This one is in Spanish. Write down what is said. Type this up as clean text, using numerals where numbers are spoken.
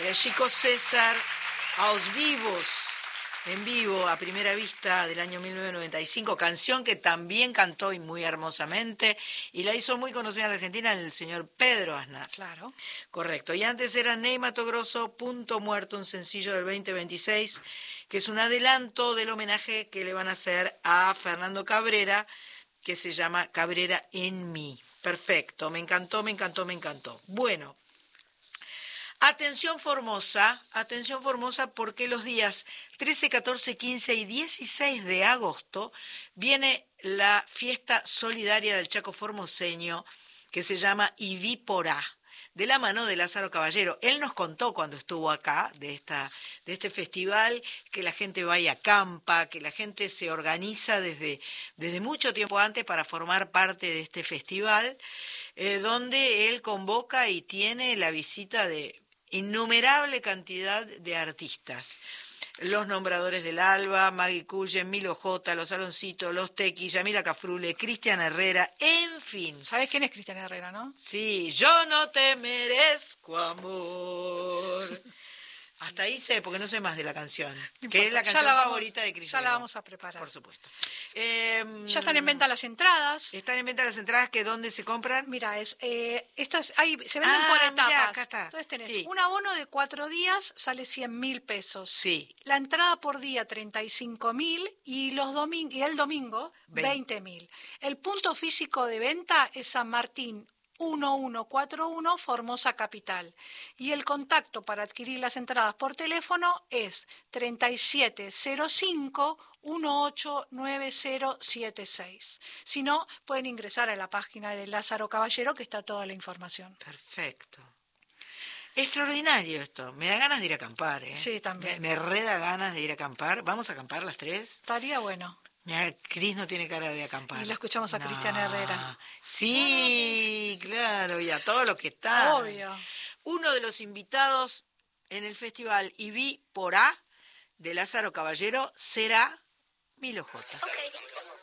Chico César, Aos Vivos, en vivo, a primera vista del año 1995, canción que también cantó y muy hermosamente, y la hizo muy conocida en la Argentina el señor Pedro Aznar. Claro. Correcto. Y antes era Ney Matogrosso, Punto Muerto, un sencillo del 2026, que es un adelanto del homenaje que le van a hacer a Fernando Cabrera, que se llama Cabrera en mí. Perfecto, me encantó, me encantó, me encantó. Bueno. Atención Formosa, porque los días 13, 14, 15 y 16 de agosto viene la fiesta solidaria del Chaco formoseño que se llama Ivíporá, de la mano de Lázaro Caballero. Él nos contó cuando estuvo acá de este festival, que la gente va y acampa, que la gente se organiza desde mucho tiempo antes para formar parte de este festival, donde él convoca y tiene la visita de innumerable cantidad de artistas. Los Nombradores del Alba, Maggie Cullen, Milo J, Los Aloncitos, Los Tequis, Yamila Cafrule, Cristian Herrera, en fin. ¿Sabes quién es Cristian Herrera, no? Sí, yo no te merezco amor. Hasta ahí sé, porque no sé más de la canción, que es la canción favorita de Cristian. Ya la vamos a preparar. Por supuesto. Ya están en venta las entradas. Están en venta las entradas, que ¿dónde se compran? Mira, estas se venden por etapas. Mirá, acá está. Entonces tenés Sí. un abono de 4 días, sale 100.000 pesos. Sí. La entrada por día, 35.000 y el domingo, 20.000. El punto físico de venta es San Martín 1141, Formosa Capital. Y el contacto para adquirir las entradas por teléfono es 3705-189076. Si no, pueden ingresar a la página de Lázaro Caballero, que está toda la información. Perfecto. Extraordinario esto. Me da ganas de ir a acampar, ¿eh? Sí, también. Me reda ganas de ir a acampar. ¿Vamos a acampar las tres? Estaría bueno. Mira, Cris no tiene cara de acampar. Y la escuchamos a Cristian Herrera. Sí, claro, y a todos los que están. Obvio. Uno de los invitados en el festival Ivíporá de Lázaro Caballero será Milo J. Okay.